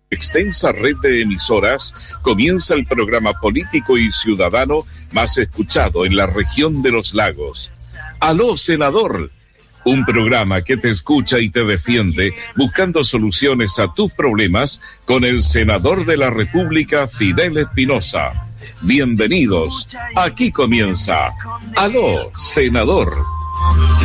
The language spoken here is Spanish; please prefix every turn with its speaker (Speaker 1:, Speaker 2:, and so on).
Speaker 1: Extensa red de emisoras, comienza el programa político y ciudadano más escuchado en la región de los lagos. Aló, senador. Un programa que te escucha y te defiende, buscando soluciones a tus problemas con el senador de la República, Fidel Espinosa. Bienvenidos. Aquí comienza Aló, senador.